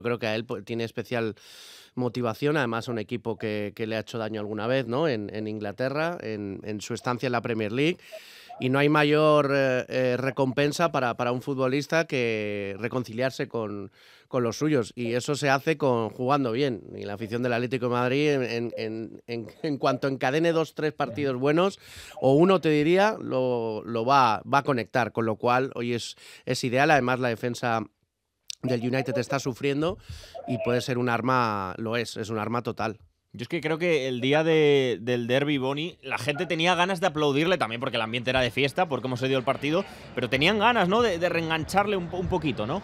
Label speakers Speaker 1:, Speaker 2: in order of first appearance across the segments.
Speaker 1: Creo que a él tiene especial motivación, además un equipo que le ha hecho daño alguna vez, ¿no? En Inglaterra, en su estancia en la Premier League. Y no hay mayor recompensa para un futbolista que reconciliarse con los suyos. Y eso se hace jugando bien. Y la afición del Atlético de Madrid, en cuanto encadene 2-3 partidos buenos, o uno te diría, lo va a conectar. Con lo cual, hoy es ideal. Además, la defensa del United está sufriendo y puede ser un arma, es un arma total.
Speaker 2: Yo es que creo que el día del derbi, Boni, la gente tenía ganas de aplaudirle también porque el ambiente era de fiesta, por cómo se dio el partido, pero tenían ganas, ¿no?, de reengancharle un poquito, ¿no?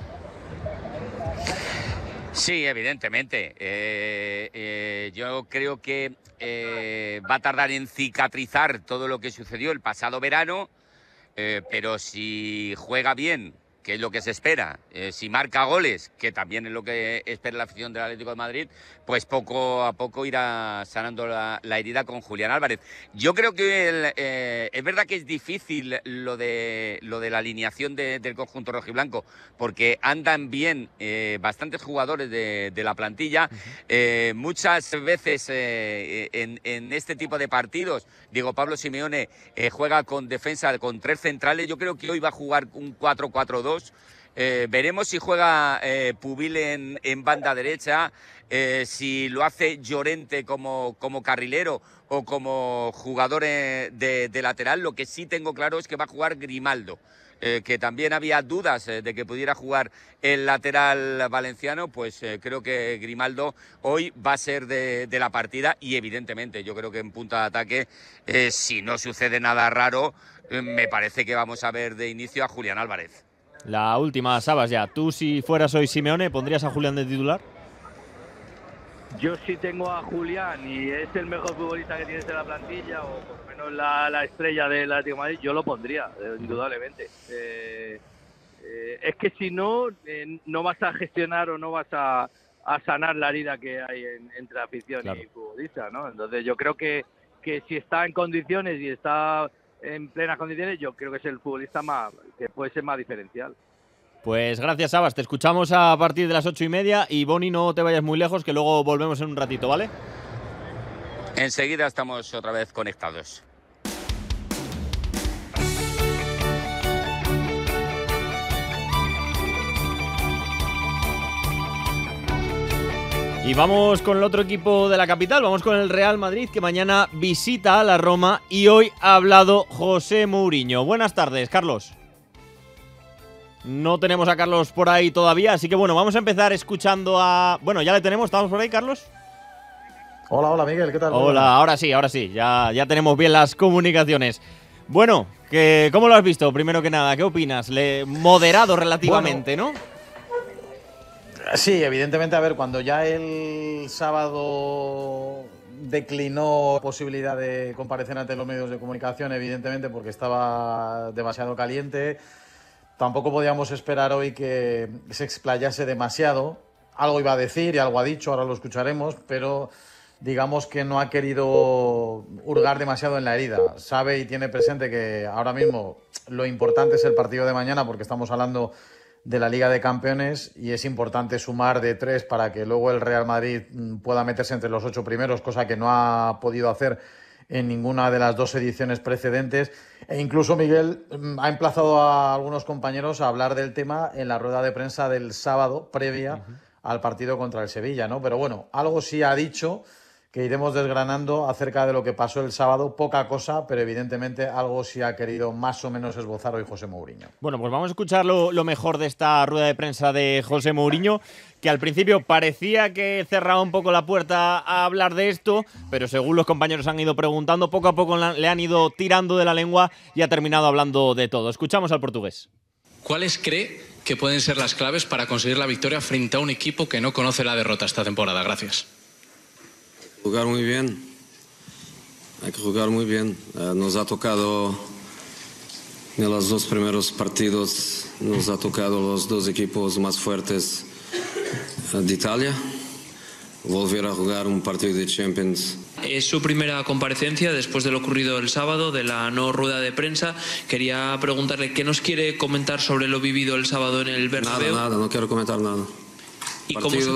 Speaker 3: Sí, evidentemente. Yo creo que va a tardar en cicatrizar todo lo que sucedió el pasado verano, pero si juega bien, que es lo que se espera, si marca goles, que también es lo que espera la afición del Atlético de Madrid, pues poco a poco irá sanando la herida con Julián Álvarez. Yo creo que es verdad que es difícil lo de la alineación del conjunto rojiblanco, porque andan bien bastantes jugadores de la plantilla. Muchas veces en este tipo de partidos, Diego Pablo Simeone juega con defensa, con 3 centrales. Yo creo que hoy va a jugar un 4-4-2. Veremos si juega Pubil en banda derecha, si lo hace Llorente como carrilero o como jugador de lateral. Lo que sí tengo claro es que va a jugar Grimaldo, que también había dudas de que pudiera jugar el lateral valenciano. Pues creo que Grimaldo hoy va a ser de la partida, y evidentemente yo creo que en punta de ataque, si no sucede nada raro, me parece que vamos a ver de inicio a Julián Álvarez.
Speaker 2: La última, Sabas, ya. ¿Tú, si fueras hoy Simeone, pondrías a Julián de titular?
Speaker 4: Yo sí tengo a Julián y es el mejor futbolista que tienes en la plantilla, o por lo menos la estrella del Atlético de Madrid, yo lo pondría, indudablemente. Es que si no, no vas a gestionar o no vas a sanar la herida que hay entre afición y futbolista, ¿no? Entonces yo creo que si está en condiciones y está en plenas condiciones, yo creo que es el futbolista que puede ser más diferencial.
Speaker 2: Pues gracias, Sabas. Te escuchamos a partir de las 8:30 y Boni, no te vayas muy lejos, que luego volvemos en un ratito, ¿vale?
Speaker 3: Enseguida estamos otra vez conectados.
Speaker 2: Y vamos con el otro equipo de la capital, vamos con el Real Madrid, que mañana visita a la Roma, y hoy ha hablado José Mourinho. Buenas tardes, Carlos. No tenemos a Carlos por ahí todavía, así que bueno, vamos a empezar escuchando a... Bueno, ya le tenemos, ¿estamos por ahí, Carlos?
Speaker 5: Hola, Miguel, ¿qué tal?
Speaker 2: Hola, ahora sí, ya tenemos bien las comunicaciones. Bueno, ¿cómo lo has visto? Primero que nada, ¿qué opinas? Moderado relativamente, bueno, ¿no?
Speaker 5: Sí, evidentemente, a ver, cuando ya el sábado declinó posibilidad de comparecer ante los medios de comunicación, evidentemente porque estaba demasiado caliente, tampoco podíamos esperar hoy que se explayase demasiado. Algo iba a decir y algo ha dicho, ahora lo escucharemos, pero digamos que no ha querido hurgar demasiado en la herida. Sabe y tiene presente que ahora mismo lo importante es el partido de mañana, porque estamos hablando de la Liga de Campeones y es importante sumar de 3 para que luego el Real Madrid pueda meterse entre los 8 primeros, cosa que no ha podido hacer en ninguna de las 2 ediciones precedentes. E incluso Miguel ha emplazado a algunos compañeros a hablar del tema en la rueda de prensa del sábado previa al partido contra el Sevilla, ¿no? Pero bueno, algo sí ha dicho que iremos desgranando acerca de lo que pasó el sábado. Poca cosa, pero evidentemente algo sí ha querido más o menos esbozar hoy José Mourinho.
Speaker 2: Bueno, pues vamos a escuchar lo mejor de esta rueda de prensa de José Mourinho, que al principio parecía que cerraba un poco la puerta a hablar de esto, pero según los compañeros han ido preguntando, poco a poco le han ido tirando de la lengua y ha terminado hablando de todo. Escuchamos al portugués.
Speaker 6: ¿Cuáles cree que pueden ser las claves para conseguir la victoria frente a un equipo que no conoce la derrota esta temporada? Gracias.
Speaker 7: Jugar muy bien, hay que jugar muy bien. Nos ha tocado en los 2 primeros partidos, nos ha tocado los 2 equipos más fuertes de Italia. Volver a jugar un partido de Champions.
Speaker 6: Es su primera comparecencia después de lo ocurrido el sábado, de la no rueda de prensa. Quería preguntarle qué nos quiere comentar sobre lo vivido el sábado en el Bernabéu.
Speaker 7: Nada, no quiero comentar nada. partidos.